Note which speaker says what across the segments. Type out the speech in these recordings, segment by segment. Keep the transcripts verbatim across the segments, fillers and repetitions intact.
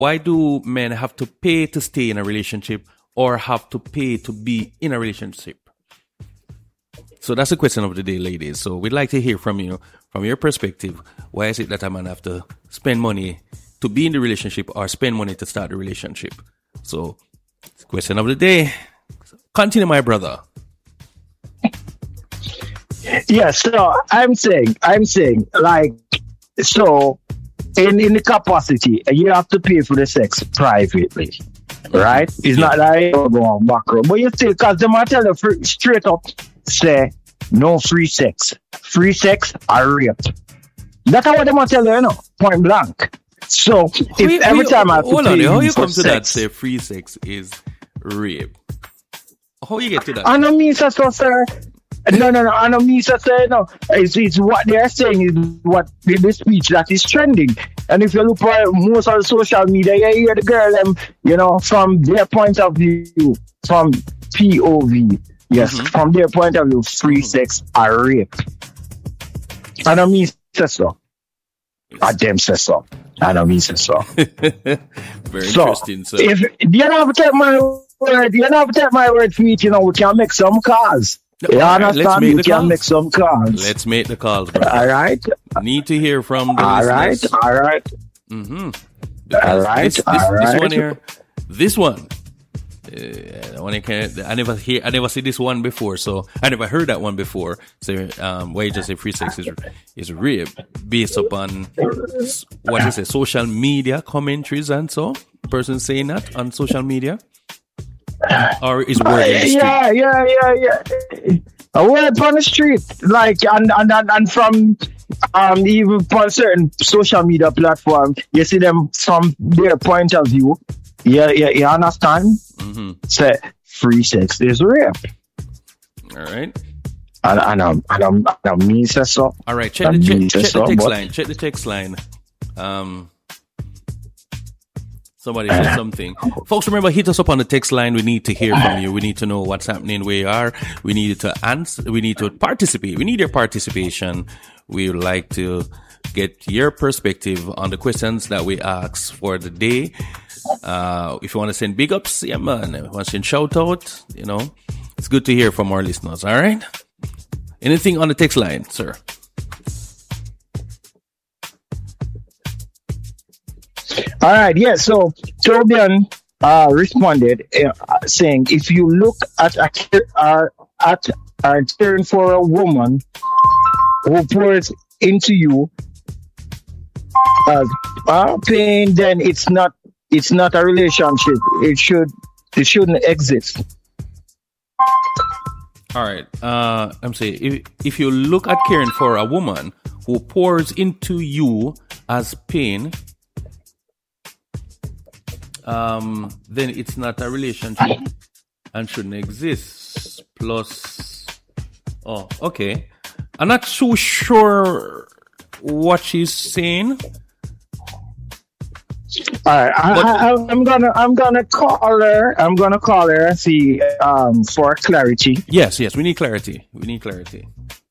Speaker 1: why do men have to pay to stay in a relationship or have to pay to be in a relationship? So that's the question of the day, ladies. So we'd like to hear from you, from your perspective. Why is it that a man have to spend money to be in the relationship or spend money to start the relationship? So, question of the day. Continue, my brother.
Speaker 2: Yeah, so I'm saying, I'm saying, like, so in, in the capacity, you have to pay for the sex privately, right? It's yeah. not like you go on back road, but you still, because they might tell you free, straight up, say, no free sex. Free sex or rape. That's what they might tell you, you know, point blank. So, if wait, every wait, time I have to
Speaker 1: hold
Speaker 2: pay
Speaker 1: on,
Speaker 2: you
Speaker 1: how you
Speaker 2: for
Speaker 1: come to
Speaker 2: sex,
Speaker 1: that, say free sex is rape? How you get to that?
Speaker 2: I don't mean so, so, sir. No, no, no. I don't mean so, sir. No, it's, it's what they are saying is what the, the speech that is trending. And if you look for most of the social media, you hear the girl them, you know, from their point of view, from P O V, yes, mm-hmm. from their point of view, free mm-hmm. sex or rape. I don't mean so, so. I damn say so. I don't mean so. so.
Speaker 1: Very so, interesting, sir.
Speaker 2: If you don't have to take my word, you don't have to take my word for it, you know, we can make some calls. You
Speaker 1: right,
Speaker 2: understand? We can calls. make some calls.
Speaker 1: Let's make the calls, bro.
Speaker 2: All right.
Speaker 1: Need to hear from the
Speaker 2: All right.
Speaker 1: listeners.
Speaker 2: All right.
Speaker 1: Mm-hmm.
Speaker 2: All right.
Speaker 1: This, this,
Speaker 2: all
Speaker 1: this
Speaker 2: right.
Speaker 1: one here, this one. Uh, when I, can, I never hear, I never see this one before, so I never heard that one before. So, um, why you just say free sex is is rape based upon what is it, social media commentaries and so. Person saying that on social media, or is word in the street?
Speaker 2: Yeah, yeah, yeah, yeah. A word on the street, like and and and, and from um even from certain social media platforms, you see them from their point of view. Yeah, yeah, you understand?
Speaker 1: Mm-hmm.
Speaker 2: Say free sex is rape.
Speaker 1: All right.
Speaker 2: And and um and um and me say so.
Speaker 1: All right, check the check, check the text line. Check the text line. Um somebody uh, said something. Folks, remember, hit us up on the text line. We need to hear from you. We need to know what's happening, where you are. We need to answer we need to participate. We need your participation. We would like to get your perspective on the questions that we ask for the day. Uh, if you want to send big ups, yeah, man. If you want to send shout out, you know, it's good to hear from our listeners. All right. Anything on the text line, sir?
Speaker 2: All right. Yeah. So Tobian uh, responded uh, saying, if you look at a, uh, at a caring for a woman who pours into you as uh, pain, then it's not. It's not a relationship. It should. It shouldn't exist.
Speaker 1: All right. Uh, I'm saying if if you look at caring for a woman who pours into you as pain, um, then it's not a relationship and shouldn't exist. Plus, oh, okay. I'm not so sure what she's saying.
Speaker 2: All right, I, I, I'm gonna I'm gonna call her. I'm gonna call her and see um for clarity.
Speaker 1: Yes, yes, we need clarity. We need clarity.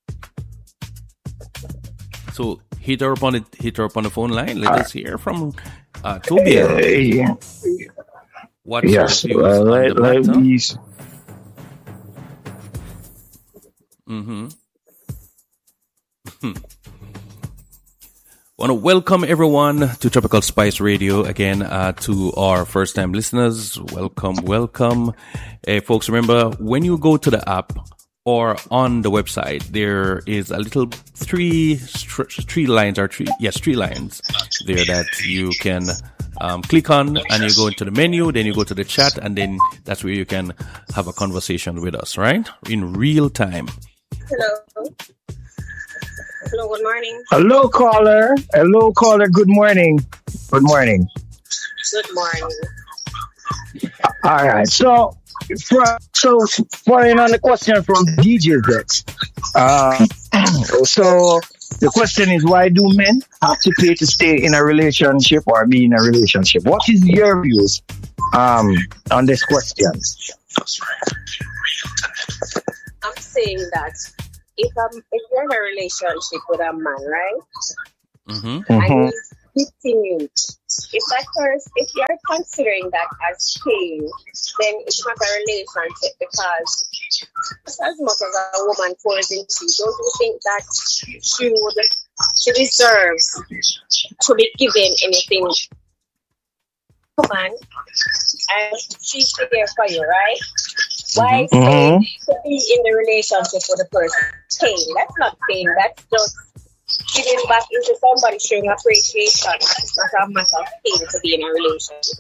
Speaker 1: So hit her up on the hit her up on the phone line. Let All us right. hear from uh, Tobian. Uh, yeah. What's
Speaker 2: yes,
Speaker 1: your views
Speaker 2: uh, let,
Speaker 1: on the
Speaker 2: let
Speaker 1: matter?
Speaker 2: me...
Speaker 1: Mm-hmm. Want to welcome everyone to Tropical Spice Radio again. Uh, to our first-time listeners, welcome, welcome. Hey, folks, remember when you go to the app or on the website, there is a little three three lines or three yes three lines there that you can um, click on, and you go into the menu. Then you go to the chat, and then that's where you can have a conversation with us, right, in real time.
Speaker 3: Hello. Hello, good morning.
Speaker 2: Hello, caller. Hello, caller. Good morning. Good morning.
Speaker 3: Good morning.
Speaker 2: All right. So, for, so following on the question from D J Vex, uh, so the question is, why do men have to pay to stay in a relationship or be in a relationship? What is your views um, on this question?
Speaker 3: I'm saying that if I'm if you're in a relationship with a man, right?
Speaker 1: Mm-hmm.
Speaker 3: And,
Speaker 2: Mm-hmm.
Speaker 3: he's, gifting you. If that person, if you're considering that as paying, then it's not a relationship because just as much as a woman pours into you, don't you think that she would, she deserves to be given anything? Woman, and she's there for you, right? Why
Speaker 2: Mm-hmm.
Speaker 3: say to be in the relationship with the person paying? That's not paying. That's just giving back into somebody, showing appreciation. It's not a matter of paying to be in a relationship.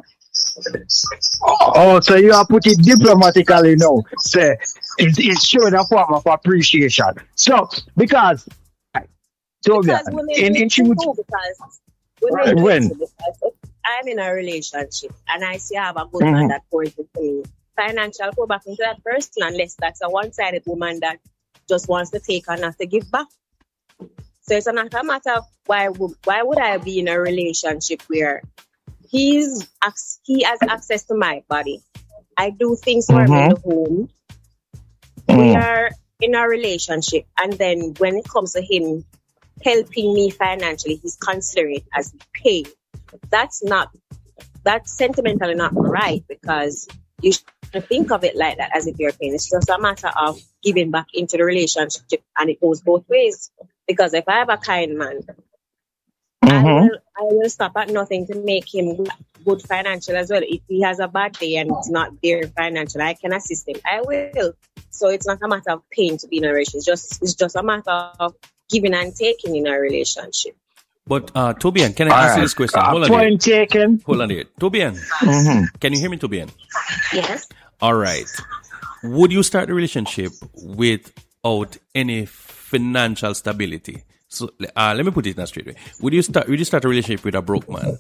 Speaker 2: Oh, so you are put it diplomatically now. Say it's, it's showing a form of appreciation. So because Tobian,
Speaker 3: Because women
Speaker 2: in
Speaker 3: do
Speaker 2: in
Speaker 3: it
Speaker 2: she would
Speaker 3: too, because women do it
Speaker 2: when
Speaker 3: too, because if I'm in a relationship and I see I have a good man
Speaker 2: mm-hmm.
Speaker 3: that pours into me, financial go back into that person unless that's a one-sided woman that just wants to take and not to give back. So it's not a matter of why would why would I be in a relationship where he's ac- he has access to my body. I do things for him in
Speaker 2: Mm-hmm.
Speaker 3: the home. We
Speaker 2: Mm.
Speaker 3: are in a relationship, and then when it comes to him helping me financially, he's considering it as pay. That's not that's sentimentally not right because you should think of it like that as if you're paying. It's just a matter of giving back into the relationship, and it goes both ways. Because if I have a kind man, I
Speaker 2: Mm-hmm.
Speaker 3: will I will stop at nothing to make him good good financial as well. If he has a bad day and it's not there financial, I can assist him. I will. So it's not a matter of paying to be in a relationship. It's just it's just a matter of giving and taking in a relationship.
Speaker 1: But uh, Tobian, can I
Speaker 2: All
Speaker 1: ask you
Speaker 2: right.
Speaker 1: this question?
Speaker 2: Uh,
Speaker 1: Hold on there.
Speaker 2: point taken.
Speaker 1: Hold on there. Tobian,
Speaker 2: Mm-hmm.
Speaker 1: can you hear me, Tobian?
Speaker 3: Yes.
Speaker 1: All right. Would you start a relationship without any financial stability? So uh, let me put it in a straight way. Would you start? Would you start a relationship with a broke man?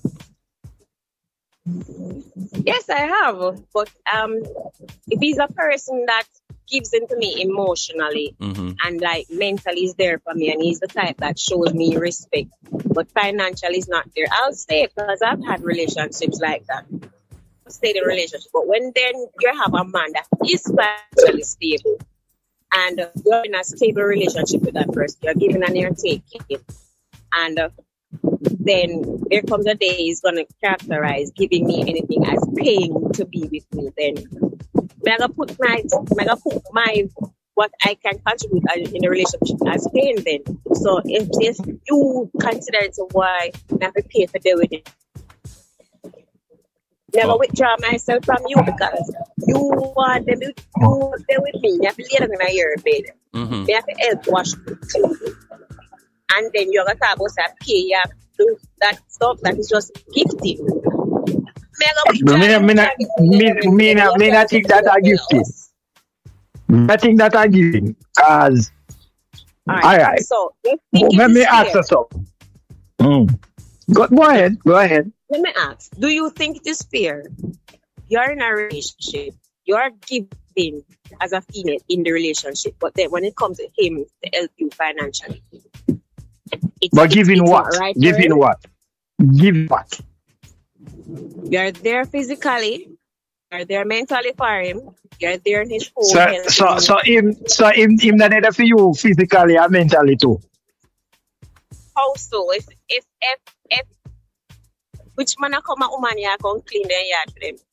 Speaker 3: Yes, I have. But um, if he's a person that gives into me emotionally
Speaker 1: Mm-hmm.
Speaker 3: and like mentally is there for me, and he's the type that shows me respect, but financially is not there, I'll stay because I've had relationships like that. I'll stay in a relationship. But when then you have a man that is financially stable and uh, you're in a stable relationship with that person, you're giving and you're taking, and uh, then there comes a day he's going to characterize giving me anything as paying to be with me. Then I'm going to put my, I'm gonna put my, what I can contribute as- in a relationship as paying then. So if, if you consider it a why I have to pay for the wedding, never
Speaker 1: Oh.
Speaker 3: withdraw myself from you because you want them, you want them with me. You have to lay them in a year bed.
Speaker 1: Mm-hmm.
Speaker 3: You have to help wash clothes. And then you're going to talk about say, pay, you have to do that stuff that is just gifting. Me a go withdraw
Speaker 2: Me, me,
Speaker 3: you
Speaker 2: not,
Speaker 3: and
Speaker 2: me,
Speaker 3: give
Speaker 2: me,
Speaker 3: you
Speaker 2: not, me not think that I gifted. I think that I giving. Cause
Speaker 3: All
Speaker 2: all
Speaker 3: right.
Speaker 2: right.
Speaker 3: So you think
Speaker 2: Let
Speaker 3: it
Speaker 2: me
Speaker 3: is
Speaker 2: ask
Speaker 3: fair?
Speaker 2: you something. Mm. Go, go ahead. Go ahead.
Speaker 3: Let me ask. Do you think it is fair? You're in a relationship. You're giving as a female in the relationship, but then when it comes to him to help you financially, it's,
Speaker 2: But
Speaker 3: it's,
Speaker 2: giving
Speaker 3: it's
Speaker 2: what?
Speaker 3: not right for
Speaker 2: Giving
Speaker 3: him.
Speaker 2: what? Give what?
Speaker 3: You're there physically. You're there mentally for him. You're there in his home
Speaker 2: So,
Speaker 3: helping
Speaker 2: so,
Speaker 3: him.
Speaker 2: so him, so him, him not there for you physically and mentally too.
Speaker 3: How so? If if if if which man a come a woman here come clean their yard for them?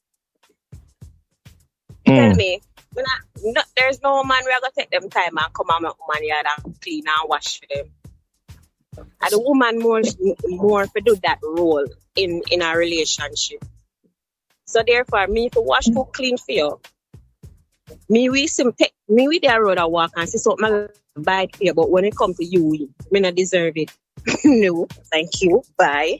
Speaker 3: Tell
Speaker 2: Mm.
Speaker 3: me. When I, no, there's no man where I gonna take them time and come out my woman yard and clean and wash for them. And the woman more more for do that role in in a relationship. So therefore, me to wash cook clean for you. Me we sim take me with their road a walk and see something I buy it for you. But when it comes to you, me not deserve it. No, thank you. Bye.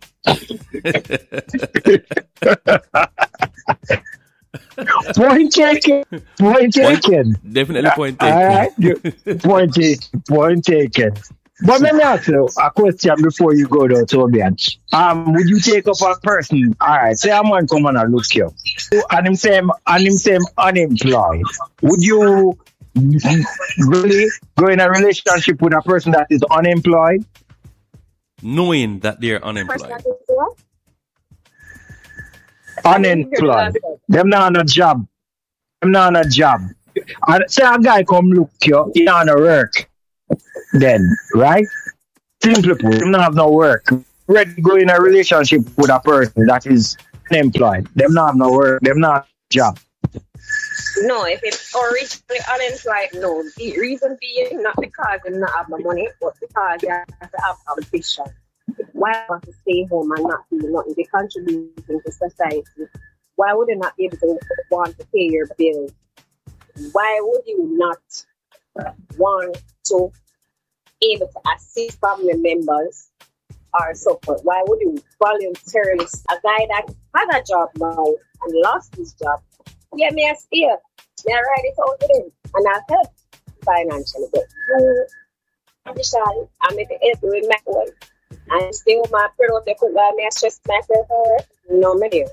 Speaker 2: Point taken. Point
Speaker 1: Point,
Speaker 2: taken.
Speaker 1: definitely point
Speaker 2: All
Speaker 1: taken.
Speaker 2: right. You- Point taken. Point taken. But let me ask you a question before you go there, Tobian. Um, would you take up a person? All right, say a man come on and look you, and him say and him say unemployed. Would you really go in a relationship with a person that is unemployed?
Speaker 1: Knowing that they're
Speaker 3: Person
Speaker 1: unemployed.
Speaker 3: that is what? I didn't hear the last
Speaker 2: Unemployed.
Speaker 3: word.
Speaker 2: Them not on a job. Them not on a job. And say a guy come look you, he on a work. Then, right? Simply put, him not have no work. ready to go in a relationship with a person that is unemployed. Them not have no work. Them not have job.
Speaker 3: No, if it's originally unemployed, no. The reason being not because they not have the money, but because they have to have ambition. Why want to stay home and not do nothing? They contributing to society. Why would you not be able to want to pay your bills? Why would you not want to be able to assist family members or support? Why would you voluntarily, a guy that had a job now and lost his job, yeah, me a steer, me a ride it out with him and I'll help financially. But you, Michelle, I'm going to help you with my own. And stay with my product, they could buy me a stress myself for no money.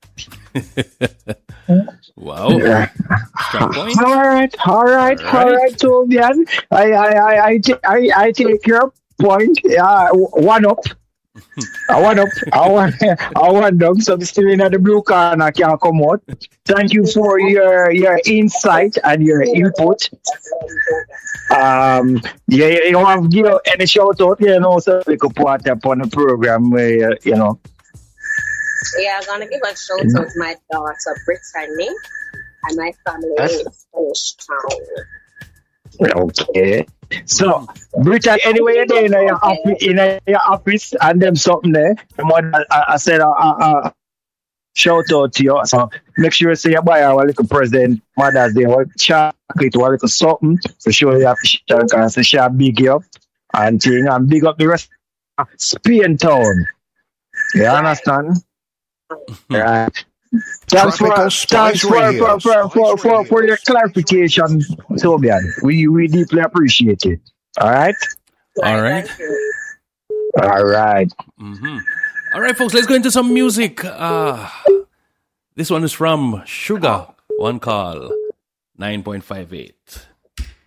Speaker 1: Wow.
Speaker 2: Yeah.
Speaker 1: Strong point.
Speaker 2: All right, all right,
Speaker 1: All
Speaker 2: all
Speaker 1: right.
Speaker 2: right, Tobias. I, I, I, I, ta- I, I take your point. Yeah, one up. I want up. I want. I want up. So I'm still in the blue corner. Can't come out. Thank you for your your insight and your input. Um, yeah, you don't have to give out any shout out, you know, so we could put up on the program where you know.
Speaker 3: Yeah, I'm gonna give a shout out to my daughter Brittany and my family
Speaker 2: Yes.
Speaker 3: in Spanish Town.
Speaker 2: Okay. So, Britain, anyway, you're there in your office, in your office, and them something there. The mother, I, I said, uh, uh, uh, shout out to you. So, make sure you say you buy her a little present, Mother's Day, or chocolate, or a little something to show you appreciation, because she a big you up, and thing, and big up the rest of Spain town. You understand? Right. Thanks for,
Speaker 4: Tropical
Speaker 2: thanks
Speaker 4: Spice
Speaker 2: for,
Speaker 4: Radio.
Speaker 2: for, for, for, for, for your clarification, Tobian. We, we deeply appreciate it. All right?
Speaker 1: All right.
Speaker 3: Thank you.
Speaker 2: All right.
Speaker 1: Mm-hmm. All right, folks, let's go into some music. Uh, this one is from Sugar, One Call, nine point five eight.